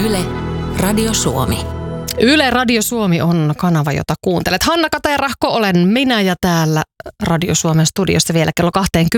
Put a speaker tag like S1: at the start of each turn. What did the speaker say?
S1: Yle, Radio Suomi.
S2: Yle Radio Suomi on kanava, jota kuuntelet. Hanna Katajärahko olen minä ja täällä Radio Suomen studiossa vielä kello 20